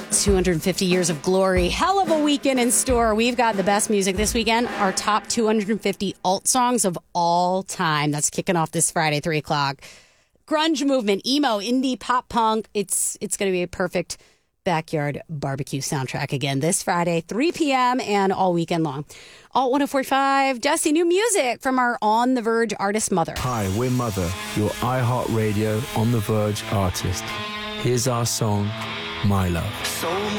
250 years of glory. Hell of a weekend in store. We've got the best music this weekend. Our top 250 alt songs of all time. That's kicking off this Friday, 3 o'clock. Grunge movement, emo, indie, pop punk. It's going to be a perfect backyard barbecue soundtrack again this Friday, 3 p.m. and all weekend long. Alt 104.5. Jesse, new music from our On the Verge artist Mother. Hi, we're Mother, your iHeartRadio On the Verge artist. Here's our song, My Love. So